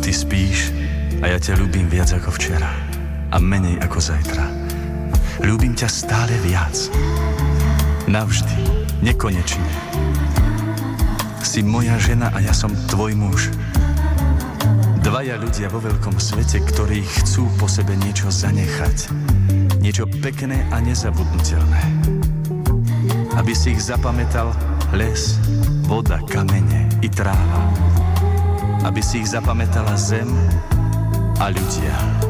Ty spíš a ja ťa ľúbim viac ako včera a menej ako zajtra. Ľúbim ťa stále viac. Navždy, nekonečne. Si moja žena a ja som tvoj muž. Dvaja ľudia vo veľkom svete, ktorí chcú po sebe niečo zanechať. Niečo pekné a nezabudnutelné. Aby si ich zapamätal les, voda, kamene i tráva. Aby si ich zapamätala zem a ľudia.